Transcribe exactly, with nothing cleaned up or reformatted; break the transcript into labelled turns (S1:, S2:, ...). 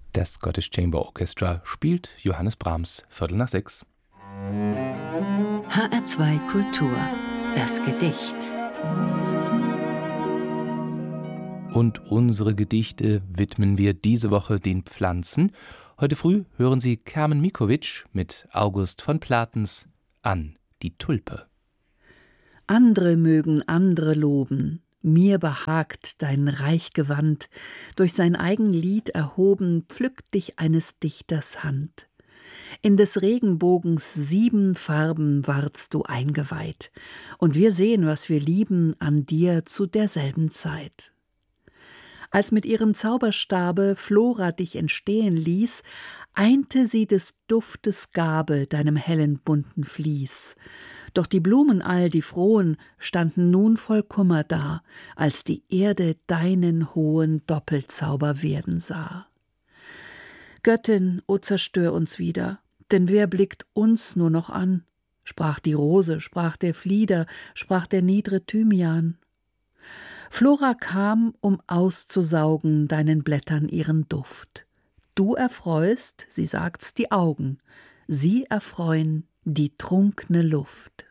S1: Das Scottish Chamber Orchestra spielt Johannes Brahms, Viertel nach sechs.
S2: H R zwei Kultur, das Gedicht.
S1: Und unsere Gedichte widmen wir diese Woche den Pflanzen. Heute früh hören Sie Carmen Mikovic mit August von Platens an die Tulpe.
S3: Andere mögen andere loben, mir behagt dein reich Gewand, durch sein eigen Lied erhoben, pflückt dich eines Dichters Hand. In des Regenbogens sieben Farben wardst du eingeweiht, und wir sehen, was wir lieben, an dir zu derselben Zeit. Als mit ihrem Zauberstabe Flora dich entstehen ließ, einte sie des Duftes Gabe deinem hellen bunten Vlies. Doch die Blumen all, die frohen, standen nun voll Kummer da, als die Erde deinen hohen Doppelzauber werden sah. Göttin, o zerstör uns wieder, denn wer blickt uns nur noch an? Sprach die Rose, sprach der Flieder, sprach der niedre Thymian. Flora kam, um auszusaugen deinen Blättern ihren Duft. Du erfreust, sie sagt's, die Augen, sie erfreuen die trunkne Luft.